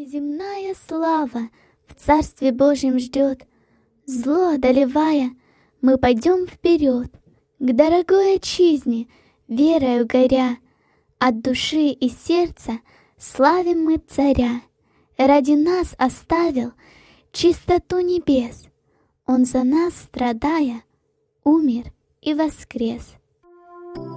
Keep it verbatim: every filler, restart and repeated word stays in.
Неземная слава в Царстве Божьем ждет. Зло одолевая, мы пойдем вперед к дорогой отчизне, верою горя. От души и сердца славим мы Царя. Ради нас оставил чистоту небес. Он за нас, страдая, умер и воскрес.